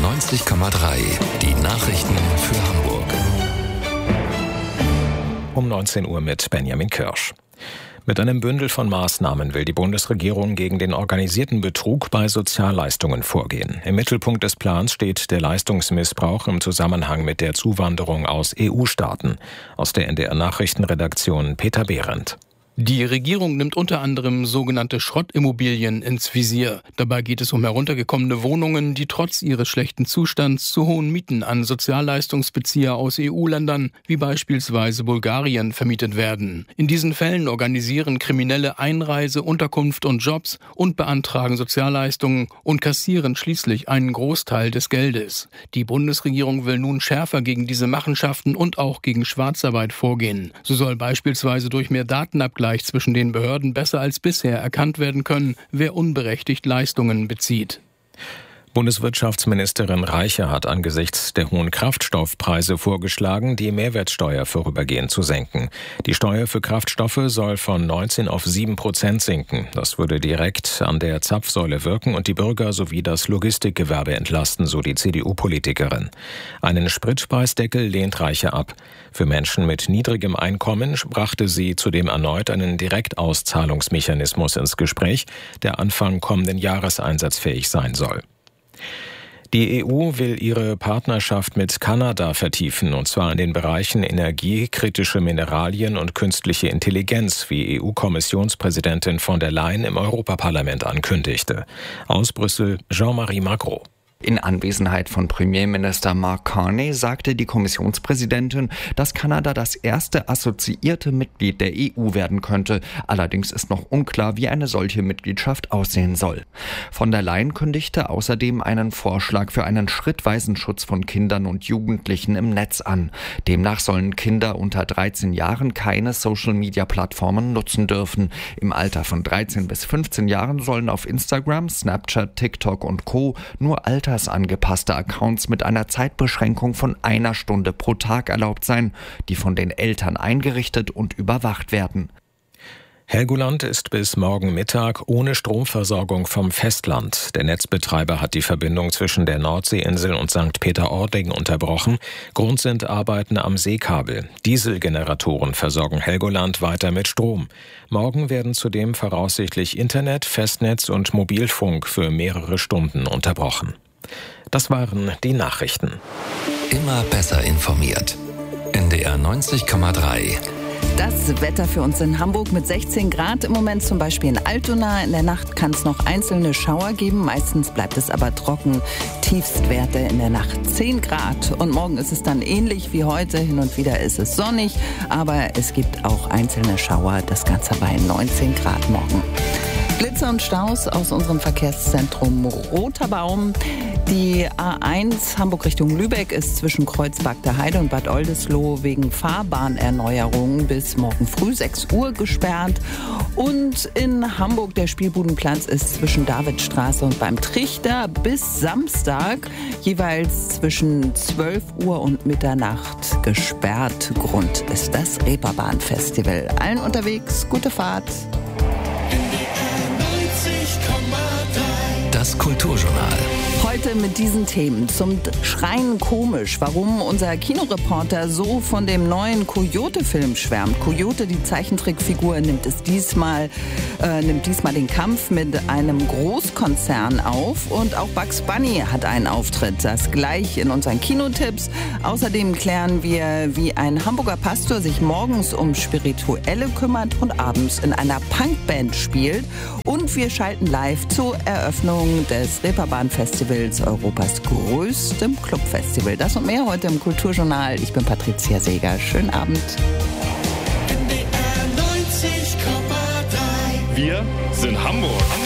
90,3. Die Nachrichten für Hamburg. Um 19 Uhr mit Benjamin Kirsch. Mit einem Bündel von Maßnahmen will die Bundesregierung gegen den organisierten Betrug bei Sozialleistungen vorgehen. Im Mittelpunkt des Plans steht der Leistungsmissbrauch im Zusammenhang mit der Zuwanderung aus EU-Staaten. Aus der NDR-Nachrichtenredaktion Peter Behrendt. Die Regierung nimmt unter anderem sogenannte Schrottimmobilien ins Visier. Dabei geht es um heruntergekommene Wohnungen, die trotz ihres schlechten Zustands zu hohen Mieten an Sozialleistungsbezieher aus EU-Ländern, wie beispielsweise Bulgarien, vermietet werden. In diesen Fällen organisieren Kriminelle Einreise, Unterkunft und Jobs und beantragen Sozialleistungen und kassieren schließlich einen Großteil des Geldes. Die Bundesregierung will nun schärfer gegen diese Machenschaften und auch gegen Schwarzarbeit vorgehen. So soll beispielsweise durch mehr Datenabgleich zwischen den Behörden besser als bisher erkannt werden können, wer unberechtigt Leistungen bezieht. Bundeswirtschaftsministerin Reiche hat angesichts der hohen Kraftstoffpreise vorgeschlagen, die Mehrwertsteuer vorübergehend zu senken. Die Steuer für Kraftstoffe soll von 19 auf 7% sinken. Das würde direkt an der Zapfsäule wirken und die Bürger sowie das Logistikgewerbe entlasten, so die CDU-Politikerin. Einen Spritpreisdeckel lehnt Reiche ab. Für Menschen mit niedrigem Einkommen brachte sie zudem erneut einen Direktauszahlungsmechanismus ins Gespräch, der Anfang kommenden Jahres einsatzfähig sein soll. Die EU will ihre Partnerschaft mit Kanada vertiefen, und zwar in den Bereichen Energie, kritische Mineralien und künstliche Intelligenz, wie EU-Kommissionspräsidentin von der Leyen im Europaparlament ankündigte. Aus Brüssel Jean-Marie Magro. In Anwesenheit von Premierminister Mark Carney sagte die Kommissionspräsidentin, dass Kanada das erste assoziierte Mitglied der EU werden könnte. Allerdings ist noch unklar, wie eine solche Mitgliedschaft aussehen soll. Von der Leyen kündigte außerdem einen Vorschlag für einen schrittweisen Schutz von Kindern und Jugendlichen im Netz an. Demnach sollen Kinder unter 13 Jahren keine Social-Media-Plattformen nutzen dürfen. Im Alter von 13 bis 15 Jahren sollen auf Instagram, Snapchat, TikTok und Co. nur angepasste Accounts mit einer Zeitbeschränkung von 1 Stunde pro Tag erlaubt sein, die von den Eltern eingerichtet und überwacht werden. Helgoland ist bis morgen Mittag ohne Stromversorgung vom Festland. Der Netzbetreiber hat die Verbindung zwischen der Nordseeinsel und St. Peter-Ording unterbrochen. Grund sind Arbeiten am Seekabel. Dieselgeneratoren versorgen Helgoland weiter mit Strom. Morgen werden zudem voraussichtlich Internet, Festnetz und Mobilfunk für mehrere Stunden unterbrochen. Das waren die Nachrichten. Immer besser informiert. NDR 90,3. Das Wetter für uns in Hamburg mit 16 Grad im Moment, zum Beispiel in Altona. In der Nacht kann es noch einzelne Schauer geben, meistens bleibt es aber trocken. Tiefstwerte in der Nacht 10 Grad. Und morgen ist es dann ähnlich wie heute. Hin und wieder ist es sonnig, aber es gibt auch einzelne Schauer. Das Ganze bei 19 Grad morgen. Blitze und Staus aus unserem Verkehrszentrum Roter Baum. Die A1 Hamburg Richtung Lübeck ist zwischen Kreuzberg der Heide und Bad Oldesloe wegen Fahrbahnerneuerungen bis morgen früh 6 Uhr gesperrt. Und in Hamburg der Spielbudenplatz ist zwischen Davidstraße und beim Trichter bis Samstag jeweils zwischen 12 Uhr und Mitternacht gesperrt. Grund ist das Reeperbahn-Festival. Allen unterwegs, gute Fahrt. Das Kulturjournal. Heute mit diesen Themen. Zum Schreien komisch, warum unser Kinoreporter so von dem neuen Coyote-Film schwärmt. Coyote, die Zeichentrickfigur, nimmt diesmal den Kampf mit einem Großkonzern auf. Und auch Bugs Bunny hat einen Auftritt. Das gleich in unseren Kinotipps. Außerdem klären wir, wie ein Hamburger Pastor sich morgens um Spirituelle kümmert und abends in einer Punkband spielt. Und wir schalten live zur Eröffnung des Reeperbahn-Festivals, Europas größtem Clubfestival. Das und mehr heute im Kulturjournal. Ich bin Patricia Seeger. Schönen Abend. Wir sind Hamburg.